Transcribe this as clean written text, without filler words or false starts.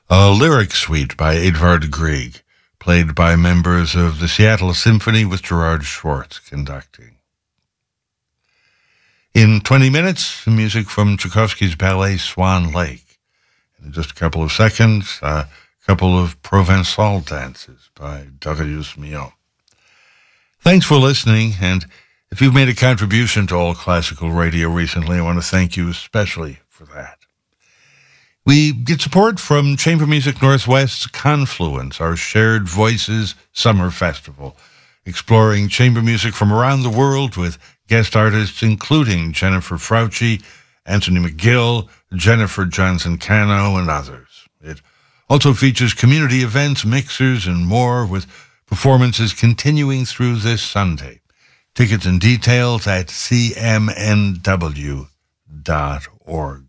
A lyric suite by Edvard Grieg, played by members of the Seattle Symphony with Gerard Schwartz conducting. In 20 minutes, music from Tchaikovsky's ballet Swan Lake. In just a couple of seconds, a couple of Provençal dances by Darius Milhaud. Thanks for listening, and if you've made a contribution to All Classical Radio recently, I want to thank you especially for that. We get support from Chamber Music Northwest's Confluence, our Shared Voices Summer Festival, exploring chamber music from around the world with guest artists including Jennifer Frauchi, Anthony McGill, Jennifer Johnson-Cano, and others. It also features community events, mixers, and more, with performances continuing through this Sunday. Tickets and details at cmnw.org.